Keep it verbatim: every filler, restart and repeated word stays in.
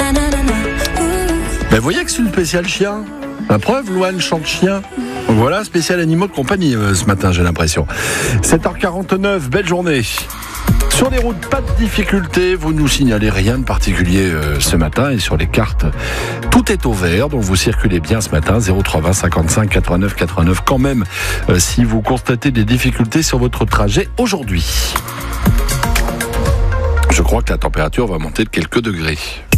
Ben, vous voyez que c'est une spéciale chien. La preuve, Louane chante chien. Voilà, spécial animaux de compagnie euh, ce matin, j'ai l'impression. sept heures quarante-neuf, belle journée. Sur les routes, pas de difficultés, vous nous signalez rien de particulier euh, ce matin, et sur les cartes, tout est au vert, donc vous circulez bien ce matin, zéro trois vingt cinquante-cinq quatre-vingt-neuf quatre-vingt-neuf, quand même, euh, si vous constatez des difficultés sur votre trajet aujourd'hui. Je crois que la température va monter de quelques degrés.